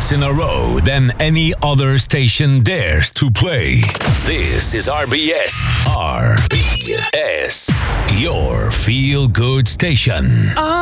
hits in a row than any other station dares to play. This is RBS. RBS, your feel-good station.